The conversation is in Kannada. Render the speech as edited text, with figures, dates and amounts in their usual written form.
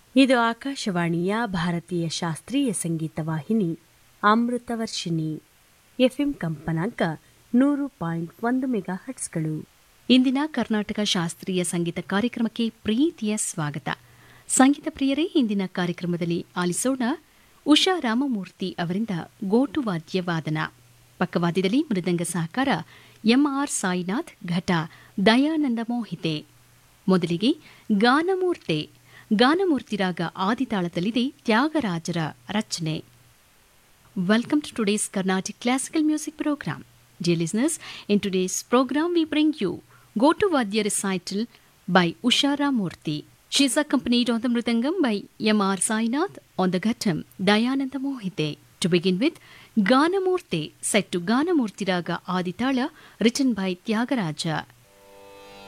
ಇದು ಆಕಾಶವಾಣಿಯ ಭಾರತೀಯ ಶಾಸ್ತ್ರೀಯ ಸಂಗೀತ ವಾಹಿನಿ ಅಮೃತವರ್ಷಿಣಿ ಎಫ್ಎಂ ಕಂಪನಾಂಕ 100.1 ಮೆಗಾಹರ್ಟ್ಸ್ಗಳು. ಇಂದಿನ ಕರ್ನಾಟಕ ಶಾಸ್ತ್ರೀಯ ಸಂಗೀತ ಕಾರ್ಯಕ್ರಮಕ್ಕೆ ಪ್ರೀತಿಯ ಸ್ವಾಗತ. ಸಂಗೀತ ಪ್ರಿಯರೇ, ಇಂದಿನ ಕಾರ್ಯಕ್ರಮದಲ್ಲಿ ಆಲಿಸೋಣ ಉಷಾ ರಾಮಮೂರ್ತಿ ಅವರಿಂದ ಗೋಟುವಾದ್ಯ ವಾದನ. ಪಕ್ಕವಾದ್ಯದಲ್ಲಿ ಮೃದಂಗ ಸಹಕಾರ ಎಂಆರ್ ಸಾಯಿನಾಥ್, ಘಟ ದಯಾನಂದ ಮೋಹಿತೆ. ಮೊದಲಿಗೆ ಗಾನಮೂರ್ತೆ. ಗಾನಮೂರ್ತಿ ರಾಗ ಆದಿತಾಳದಲ್ಲಿದೆ, ತ್ಯಾಗರಾಜರ ರಚನೆ. Welcome to today's Carnatic Classical Music Program. Dear listeners, in today's program we bring you Gotuvadya Recital by Usha Ramamurthy. She is accompanied on the Mridangam by M.R. Sainath, on the Ghatam Dayananda Mohite. To begin with, Ganamurte, set to Ganamurti Raga Aditala, written by Tyagaraja.